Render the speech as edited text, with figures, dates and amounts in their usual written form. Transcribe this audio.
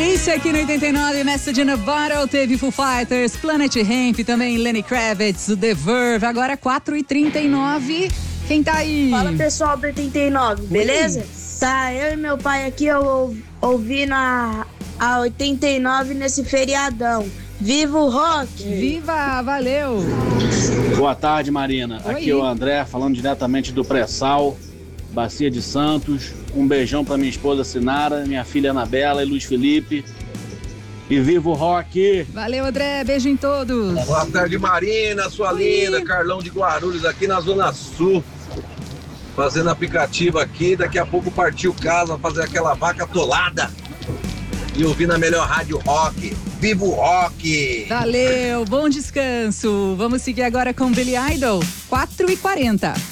delícia aqui no 89, Message in a Bottle, teve Foo Fighters, Planet Hemp, também Lenny Kravitz, The Verve, agora 4h39. Quem tá aí? Fala pessoal do 89, beleza? Tá, eu e meu pai aqui, eu ouvi a 89 nesse feriadão. Viva o rock! Viva, valeu! Boa tarde, Marina. Oi. Aqui é o André, falando diretamente do Pré-Sal, Bacia de Santos. Um beijão pra minha esposa Sinara, minha filha Anabela e Luiz Felipe. E viva o rock! Valeu, André, beijo em todos. Boa tarde, Marina, sua linda. Carlão de Guarulhos, aqui na Zona Sul. Fazendo aplicativo aqui, daqui a pouco partiu casa, fazer aquela vaca atolada. E ouvindo a melhor rádio rock. Viva o rock! Valeu, bom descanso. Vamos seguir agora com Billy Idol, 4h40.